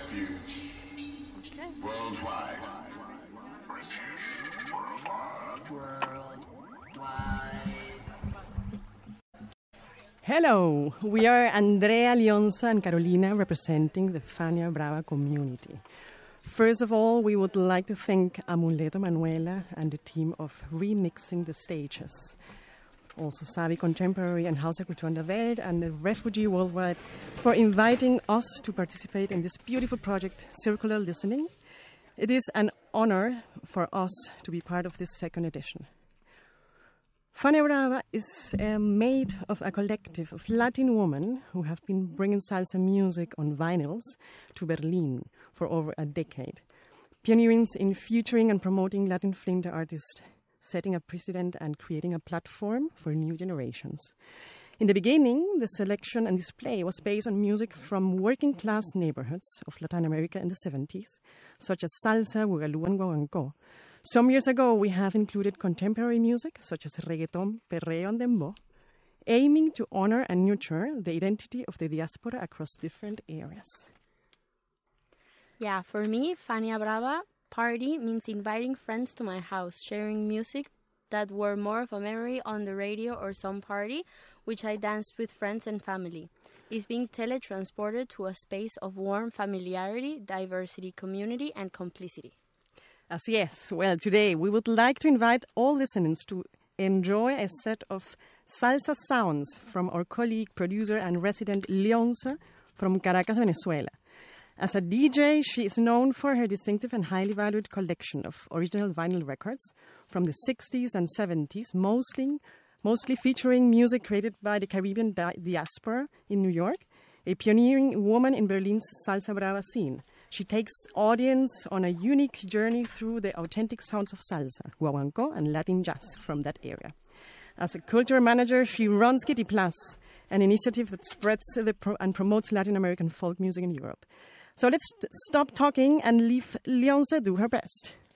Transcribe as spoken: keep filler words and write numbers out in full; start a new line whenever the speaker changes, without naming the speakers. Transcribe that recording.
refuge.
Okay.
Worldwide.
Worldwide.
Hello, we are Andrea Leonza and Carolina representing the Fania Brava community. First of all, we would like to thank Amuleto Manuela and the team of Remixing the Stages. Also Savi Contemporary and Haus der Kulturen der Welt and the Refugee Worldwide for inviting us to participate in this beautiful project, Circular Listening. It is an honor for us to be part of this second edition. Fania Brava is uh, made of a collective of Latin women who have been bringing salsa music on vinyls to Berlin for over a decade. Pioneering in featuring and promoting Latin flanger artists, setting a precedent and creating a platform for new generations. In the beginning, the selection and display was based on music from working-class neighborhoods of Latin America in the seventies, such as salsa, boogaloo, and guaguancó. Some years ago, we have included contemporary music, such as reggaeton, perreo, and dembow, aiming to honor and nurture the identity of the diaspora across different areas.
Yeah, for me, Fania Brava party means inviting friends to my house, sharing music that were more of a memory on the radio or some party, which I danced with friends and family. It's being teletransported to a space of warm familiarity, diversity, community, and complicity.
As yes, well, today we would like to invite all listeners to enjoy a set of salsa sounds from our colleague, producer, and resident Leonza from Caracas, Venezuela. As a D J, she is known for her distinctive and highly valued collection of original vinyl records from the sixties and seventies, mostly, mostly featuring music created by the Caribbean di- diaspora in New York, a pioneering woman in Berlin's Salsa Brava scene. She takes audience on a unique journey through the authentic sounds of salsa, guaguancó, and Latin jazz from that area. As a culture manager, she runs Kitty Plus, an initiative that spreads the pro- and promotes Latin American folk music in Europe. So let's st- stop talking and leave Leonza do her best.